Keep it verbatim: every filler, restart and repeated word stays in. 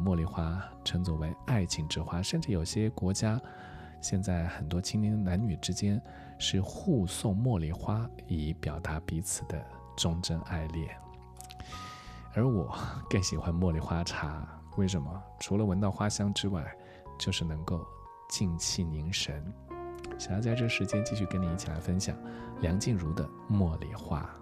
茉莉花称作为爱情之花，甚至有些国家现在很多青年男女之间是互送茉莉花，以表达彼此的忠贞爱恋。而我更喜欢茉莉花茶，为什么？除了闻到花香之外，就是能够静气凝神。想要在这时间继续跟你一起来分享梁静茹的《茉莉花》。